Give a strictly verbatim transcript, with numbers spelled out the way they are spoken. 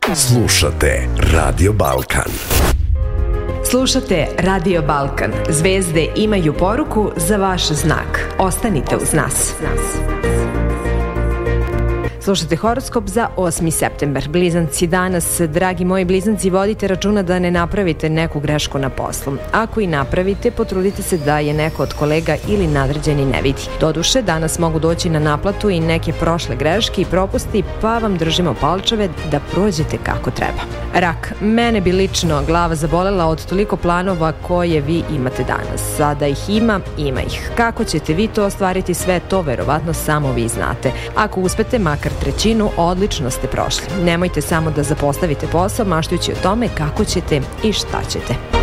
Slušate Radio Balkan. Slušate Radio Balkan. Zvezde imaju poruku za vaš znak. Ostanite uz nas. Slušate horoskop za osmi septembar. Blizanci danas, dragi moji blizanci, vodite računa da ne napravite neku grešku na poslu. Ako i napravite, potrudite se da je neko od kolega ili nadređeni ne vidi. Doduše, danas mogu doći na naplatu i neke prošle greške i propusti, pa vam držimo palčeve da prođete kako treba. Rak, mene bi lično glava zabolela od toliko planova koje vi imate danas. Sada ih ima, ima ih. Kako ćete vi to ostvariti, sve to verovatno samo vi znate. Ako uspete makar trećinu, odlično ste prošli. Nemojte samo da zapostavite posao maštajući o tome kako ćete i šta ćete.